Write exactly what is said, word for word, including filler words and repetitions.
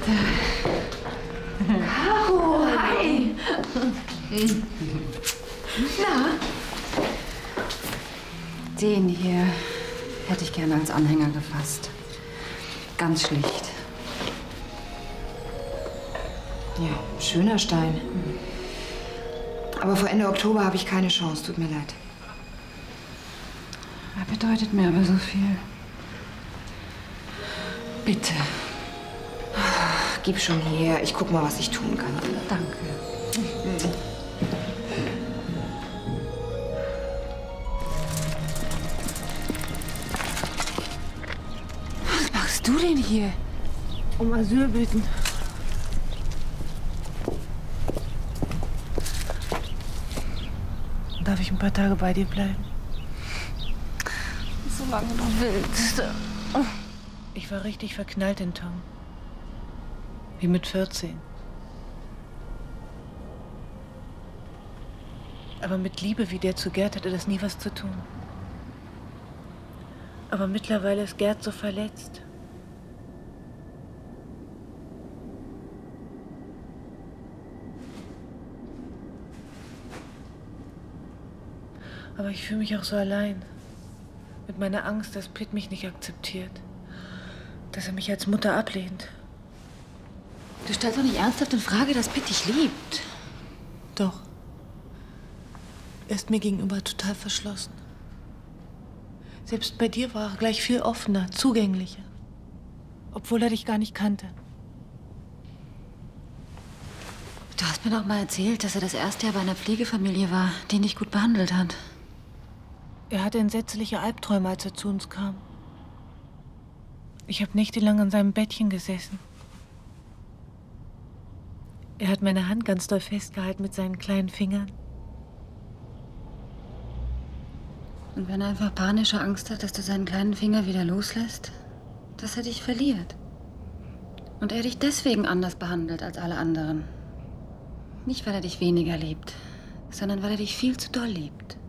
Caro, hi! Na? Den hier hätte ich gerne als Anhänger gefasst. Ganz schlicht. Ja, schöner Stein. Aber vor Ende Oktober habe ich keine Chance. Tut mir leid. Er bedeutet mir aber so viel. Bitte. Gib schon her. Ich guck mal, was ich tun kann. Danke. Was machst du denn hier? Um Asyl bitten. Darf ich ein paar Tage bei dir bleiben? Solange du willst. Ich war richtig verknallt in Tom. Wie mit vierzehn. Aber mit Liebe wie der zu Gerd hatte das nie was zu tun. Aber mittlerweile ist Gerd so verletzt. Aber ich fühle mich auch so allein. Mit meiner Angst, dass Pitt mich nicht akzeptiert. Dass er mich als Mutter ablehnt. Du stellst doch nicht ernsthaft in Frage, dass Pitt dich liebt. Doch. Er ist mir gegenüber total verschlossen. Selbst bei dir war er gleich viel offener, zugänglicher. Obwohl er dich gar nicht kannte. Du hast mir doch mal erzählt, dass er das erste Jahr bei einer Pflegefamilie war, die ihn nicht gut behandelt hat. Er hatte entsetzliche Albträume, als er zu uns kam. Ich habe nächtelang an seinem Bettchen gesessen. Er hat meine Hand ganz doll festgehalten mit seinen kleinen Fingern. Und wenn er einfach panische Angst hat, dass du seinen kleinen Finger wieder loslässt, dass er dich verliert. Und er dich deswegen anders behandelt als alle anderen. Nicht, weil er dich weniger liebt, sondern weil er dich viel zu doll liebt.